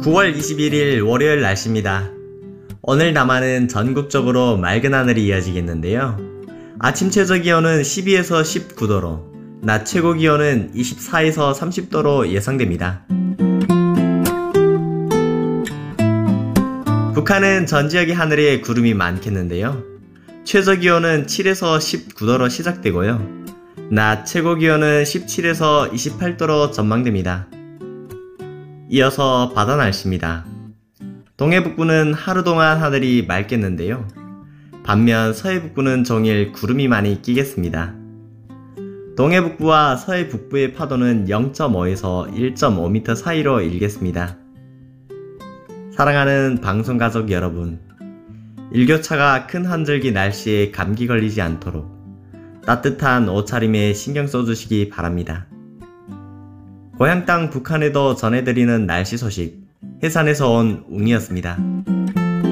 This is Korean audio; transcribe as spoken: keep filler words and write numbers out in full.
구월 이십일일 월요일 날씨입니다. 오늘 남한은 전국적으로 맑은 하늘이 이어지겠는데요. 아침 최저기온은 십이에서 십구 도로, 낮 최고기온은 이십사에서 삼십 도로 예상됩니다. 북한은 전 지역의 하늘에 구름이 많겠는데요. 최저기온은 칠에서 십구 도로 시작되고요. 낮 최고기온은 십칠에서 이십팔 도로 전망됩니다. 이어서 바다 날씨입니다. 동해북부는 하루 동안 하늘이 맑겠는데요. 반면 서해북부는 종일 구름이 많이 끼겠습니다. 동해북부와 서해북부의 파도는 영 점 오에서 일 점 오 미터 사이로 일겠습니다. 사랑하는 방송가족 여러분, 일교차가 큰 환절기 날씨에 감기 걸리지 않도록 따뜻한 옷차림에 신경 써주시기 바랍니다. 고향 땅 북한에도 전해드리는 날씨 소식, 해산에서 온 웅이었습니다.